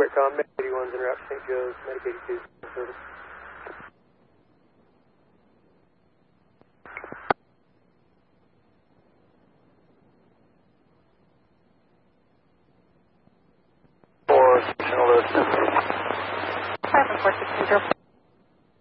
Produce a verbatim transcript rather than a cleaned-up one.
Whitcomb, Med eighty-one's en route to Saint Joe's, Medic eighty-two service. Four, channel five four six zero.